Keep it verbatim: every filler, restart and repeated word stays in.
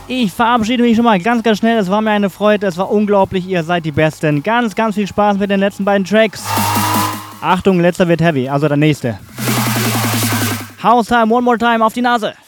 Ich verabschiede mich schon mal ganz, ganz schnell. Es war mir eine Freude. Es war unglaublich. Ihr seid die Besten. Ganz, ganz viel Spaß mit den letzten beiden Tracks. Achtung, letzter wird heavy. Also der nächste. House Time, one more time auf die Nase.